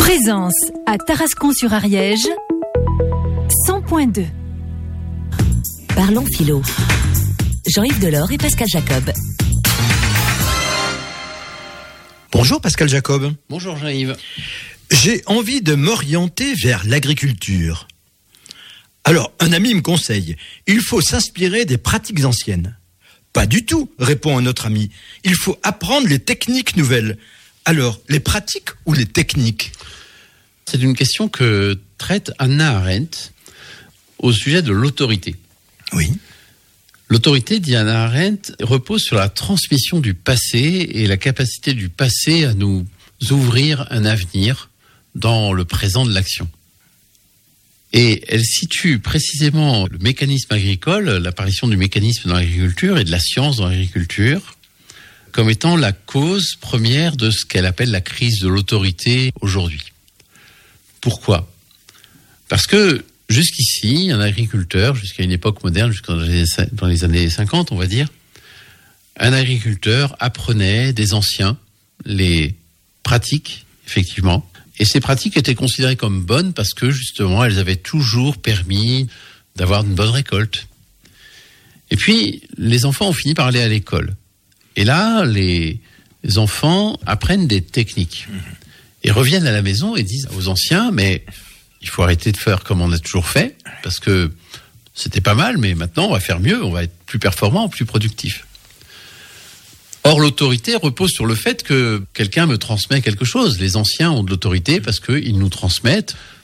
Présence à Tarascon-sur-Ariège, 100.2. Parlons philo. Jean-Yves Delors et Pascal Jacob. Bonjour Pascal Jacob. Bonjour Jean-Yves. J'ai envie de m'orienter vers l'agriculture. Alors, un ami me conseille, il faut s'inspirer des pratiques anciennes. Pas du tout, répond un autre ami. Il faut apprendre les techniques nouvelles. Alors, les pratiques ou les techniques ? C'est une question que traite Hannah Arendt au sujet de l'autorité. Oui. L'autorité, dit Hannah Arendt, repose sur la transmission du passé et la capacité du passé à nous ouvrir un avenir dans le présent de l'action. Et elle situe précisément le mécanisme agricole, l'apparition du mécanisme dans l'agriculture et de la science dans l'agriculture, comme étant la cause première de ce qu'elle appelle la crise de l'autorité aujourd'hui. Pourquoi ? Parce que jusqu'ici, un agriculteur, jusqu'à une époque moderne, dans les années 50, on va dire, un agriculteur apprenait des anciens les pratiques, effectivement. Et ces pratiques étaient considérées comme bonnes parce que, justement, elles avaient toujours permis d'avoir une bonne récolte. Et puis, les enfants ont fini par aller à l'école. Et là, les enfants apprennent des techniques. Et reviennent à la maison et disent aux anciens, mais il faut arrêter de faire comme on a toujours fait, parce que c'était pas mal, mais maintenant on va faire mieux, on va être plus performant, plus productif. Or, l'autorité repose sur le fait que quelqu'un me transmet quelque chose. Les anciens ont de l'autorité parce qu'ils nous transmettent